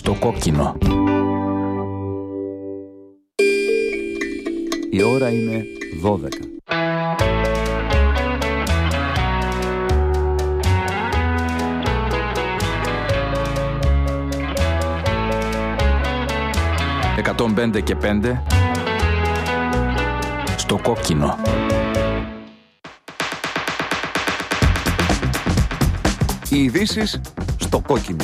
Στο κόκκινο. Η ώρα είναι 12. «105 και 5» στο κόκκινο. Οι ειδήσεις στο κόκκινο.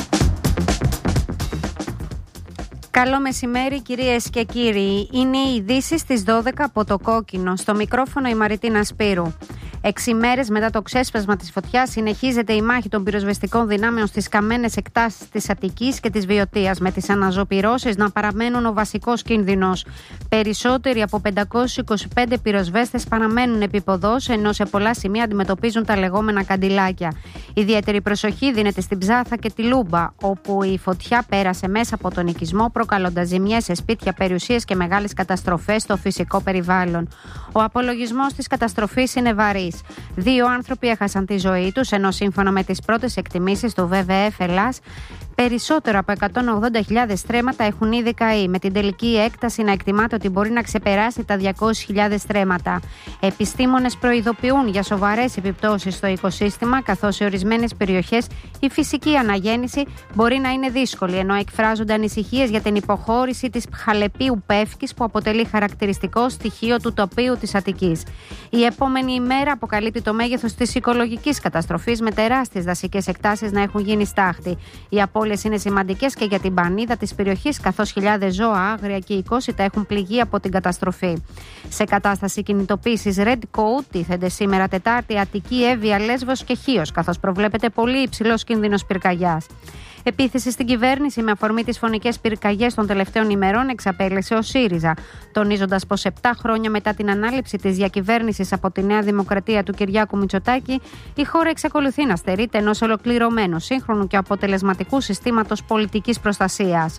Καλό μεσημέρι κυρίες και κύριοι. Είναι οι ειδήσεις στις 12 από το κόκκινο. Στο μικρόφωνο η Μαριτίνα Σπύρου. 6 μέρες μετά το ξέσπασμα της φωτιάς συνεχίζεται η μάχη των πυροσβεστικών δυνάμεων στις καμένες εκτάσεις της Αττικής και της Βοιωτίας, με τις αναζωπυρώσεις να παραμένουν ο βασικός κίνδυνος. Περισσότεροι από 525 πυροσβέστες παραμένουν επίποδος, ενώ σε πολλά σημεία αντιμετωπίζουν τα λεγόμενα καντιλάκια. Ιδιαίτερη προσοχή δίνεται στην Ψάθα και τη Λούμπα, όπου η φωτιά πέρασε μέσα από τον οικισμό, προκαλώντας ζημιές σε σπίτια, περιουσίες και μεγάλες καταστροφές στο φυσικό περιβάλλον. Ο απολογισμός της καταστροφής είναι βαρύς. 2 άνθρωποι έχασαν τη ζωή τους, ενώ σύμφωνα με τις πρώτες εκτιμήσεις του WWF Ελλάς, περισσότερο από 180.000 στρέμματα έχουν ήδη καεί, με την τελική έκταση να εκτιμάται ότι μπορεί να ξεπεράσει τα 200.000 στρέμματα. Επιστήμονες προειδοποιούν για σοβαρές επιπτώσεις στο οικοσύστημα, καθώς σε ορισμένες περιοχές η φυσική αναγέννηση μπορεί να είναι δύσκολη, ενώ εκφράζονται ανησυχίες για την υποχώρηση της χαλεπίου πεύκης, που αποτελεί χαρακτηριστικό στοιχείο του τοπίου της Αττικής. Η επόμενη ημέρα αποκαλύπτει το μέγεθος της οικολογικής καταστροφής, με τεράστιες δασικές εκτάσεις να έχουν γίνει στάχτη. Οι απώλειες είναι σημαντικές και για την πανίδα της περιοχής, καθώς χιλιάδες ζώα, άγρια και οικόσιτα έχουν πληγεί από την καταστροφή. Σε κατάσταση κινητοποίησης Red Coat τίθενται σήμερα Τετάρτη Αττική, Εύβοια, Λέσβος και Χίος, καθώς προβλέπεται πολύ υψηλός κίνδυνος πυρκαγιάς. Επίθεση στην κυβέρνηση με αφορμή τις φωνικές πυρκαγιές των τελευταίων ημερών εξαπέλυσε ο ΣΥΡΙΖΑ, τονίζοντας πως 7 χρόνια μετά την ανάληψη της διακυβέρνησης από τη Νέα Δημοκρατία του Κυριάκου Μητσοτάκη, η χώρα εξακολουθεί να στερείται ενός ολοκληρωμένου, σύγχρονου και αποτελεσματικού συστήματος πολιτικής προστασίας.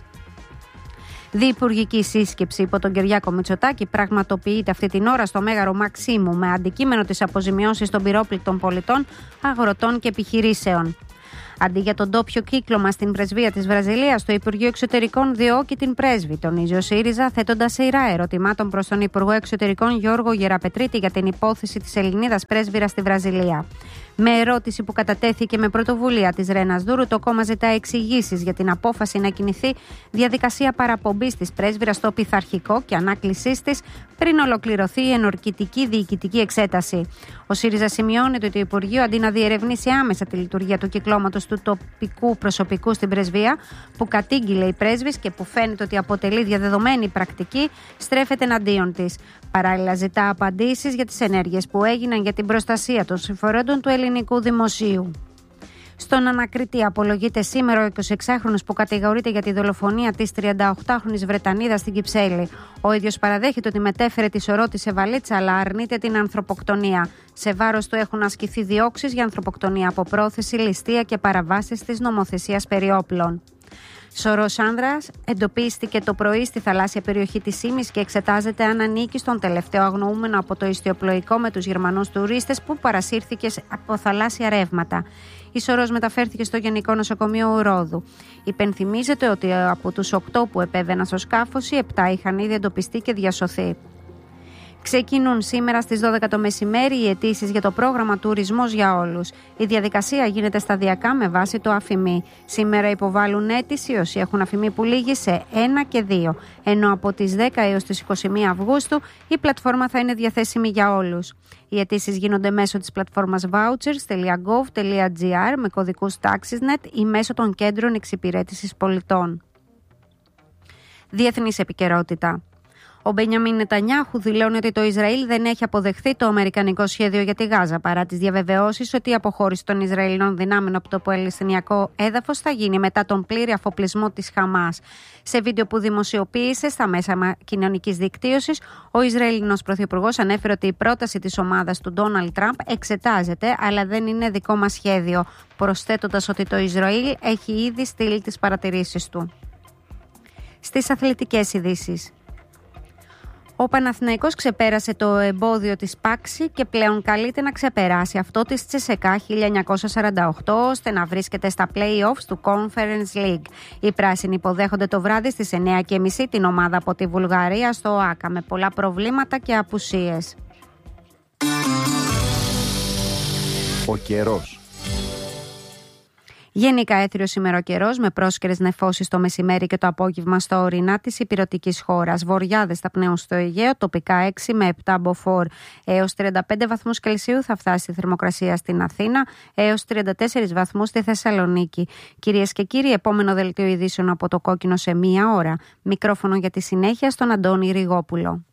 Διυπουργική σύσκεψη υπό τον Κυριάκο Μητσοτάκη πραγματοποιείται αυτή την ώρα στο Μέγαρο Μαξίμου, με αντικείμενο τις αποζημιώσεις των πυρόπληκτων πολιτών, αγροτών και επιχειρήσεων. Αντί για τον ντόπιο κύκλωμα στην πρεσβεία της Βραζιλίας, το Υπουργείο Εξωτερικών διώκει την πρέσβη, τονίζει ο ΣΥΡΙΖΑ, θέτοντας σειρά ερωτημάτων προς τον Υπουργό Εξωτερικών Γιώργο Γεραπετρίτη για την υπόθεση της Ελληνίδας πρέσβυρας στη Βραζιλία. Με ερώτηση που κατατέθηκε με πρωτοβουλία της Ρένας Δούρου, το κόμμα ζητά εξηγήσεις για την απόφαση να κινηθεί διαδικασία παραπομπής της πρέσβυρας στο πειθαρχικό και ανάκλησής της πριν ολοκληρωθεί η ενορκητική διοικητική εξέταση. Ο ΣΥΡΙΖΑ σημειώνεται ότι το Υπουργείο, αντί να διερευνήσει άμεσα τη λειτουργία του κυκλώματος του τοπικού προσωπικού στην πρεσβεία, που κατήγγειλε η πρέσβης και που φαίνεται ότι αποτελεί διαδεδομένη πρακτική, στρέφεται εναντίον της. Παράλληλα, ζητά απαντήσεις για τις ενέργειες που έγιναν για την προστασία των συμφερόντων του ελληνικού δημοσίου. Στον ανακριτή απολογείται σήμερα ο 26χρονος που κατηγορείται για τη δολοφονία της 38χρονης Βρετανίδας στην Κυψέλη. Ο ίδιος παραδέχεται ότι μετέφερε τη σωρό της σε βαλίτσα, αλλά αρνείται την ανθρωποκτονία. Σε βάρος του έχουν ασκηθεί διώξεις για ανθρωποκτονία από πρόθεση, ληστεία και παραβάσεις της νομοθεσίας περί όπλων. Σωρός άνδρας εντοπίστηκε το πρωί στη θαλάσσια περιοχή της Ήμης και εξετάζεται αν ανήκει στον τελευταίο αγνοούμενο από το ιστιοπλοϊκό με τους Γερμανούς τουρίστες που παρασύρθηκε από θαλάσσια ρεύματα. Η σωρός μεταφέρθηκε στο Γενικό Νοσοκομείο Ρόδου. Υπενθυμίζεται ότι από τους 8 που επέβαιναν στο σκάφος, οι 7 είχαν ήδη εντοπιστεί και διασωθεί. Ξεκινούν σήμερα στις 12 το μεσημέρι οι αιτήσεις για το πρόγραμμα Τουρισμός για Όλους. Η διαδικασία γίνεται σταδιακά με βάση το αφημί. Σήμερα υποβάλλουν αίτηση όσοι έχουν αφημί που λήγει σε 1 και 2, ενώ από τις 10 έως τις 21 Αυγούστου η πλατφόρμα θα είναι διαθέσιμη για όλους. Οι αιτήσεις γίνονται μέσω της πλατφόρμας vouchers.gov.gr με κωδικούς TaxisNet ή μέσω των κέντρων εξυπηρέτησης πολιτών. Διεθνής επικαιρότητα. Ο Μπενιαμίν Νετανιάχου δηλώνει ότι το Ισραήλ δεν έχει αποδεχθεί το αμερικανικό σχέδιο για τη Γάζα, παρά τις διαβεβαιώσεις ότι η αποχώρηση των Ισραηλινών δυνάμεων από το παλαιστινιακό έδαφος θα γίνει μετά τον πλήρη αφοπλισμό της Χαμάς. Σε βίντεο που δημοσιοποίησε στα μέσα κοινωνικής δικτύωσης, ο Ισραηλινός πρωθυπουργός ανέφερε ότι η πρόταση της ομάδας του Ντόναλντ Τραμπ εξετάζεται, αλλά δεν είναι δικό μας σχέδιο, προσθέτοντας ότι το Ισραήλ έχει ήδη στείλει τις παρατηρήσεις του. Στις αθλητικές ειδήσεις. Ο Παναθηναϊκός ξεπέρασε το εμπόδιο της Πάξη και πλέον καλείται να ξεπεράσει αυτό της Τσεσεκά 1948 ώστε να βρίσκεται στα play-offs του Conference League. Οι πράσινοι υποδέχονται το βράδυ στις 9:30 την ομάδα από τη Βουλγαρία στο ΟΑΚΑ με πολλά προβλήματα και απουσίες. Ο καιρός. Γενικά έθριος ημεροκαιρός με πρόσκαιρες νεφώσεις το μεσημέρι και το απόγευμα στα ορεινά της υπηρετικής χώρας. Βοριάδες θα πνέουν στο Αιγαίο, τοπικά 6 με 7 μποφόρ. Έως 35 βαθμούς Κελσίου θα φτάσει η θερμοκρασία στην Αθήνα, έως 34 βαθμούς στη Θεσσαλονίκη. Κυρίες και κύριοι, επόμενο δελτίο ειδήσεων από το Κόκκινο σε 1 ώρα. Μικρόφωνο για τη συνέχεια στον Αντώνη Ριγόπουλο.